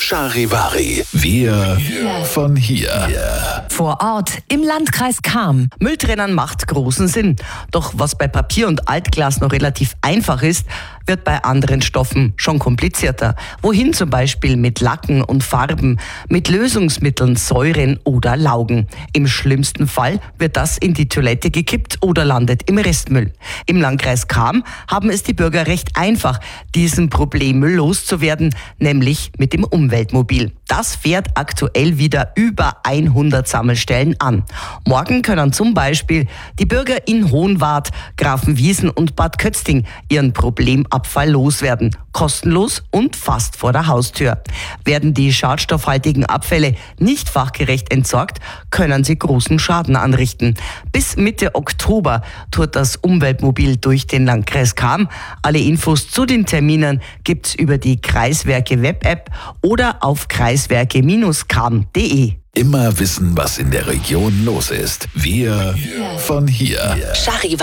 Charivari. Wir von hier. Vor Ort im Landkreis Cham. Mülltrennen macht großen Sinn. Doch was bei Papier und Altglas noch relativ einfach ist, wird bei anderen Stoffen schon komplizierter. Wohin zum Beispiel mit Lacken und Farben, mit Lösungsmitteln, Säuren oder Laugen. Im schlimmsten Fall wird das in die Toilette gekippt oder landet im Restmüll. Im Landkreis Cham haben es die Bürger recht einfach, diesen Problemmüll loszuwerden, nämlich mit dem Umweltmobil. Das fährt aktuell wieder über 100 Sammelstellen an. Morgen können zum Beispiel die Bürger in Hohenwart, Grafenwiesen und Bad Kötzting ihren Problemabfall loswerden. Kostenlos und fast vor der Haustür. Werden die schadstoffhaltigen Abfälle nicht fachgerecht entsorgt, können sie großen Schaden anrichten. Bis Mitte Oktober tourt das Umweltmobil durch den Landkreis Cham. Alle Infos zu den Terminen gibt's über die Kreiswerke Web-App oder auf kreiswerke-cham.de. Immer wissen, was in der Region los ist. Wir von hier. Charivari.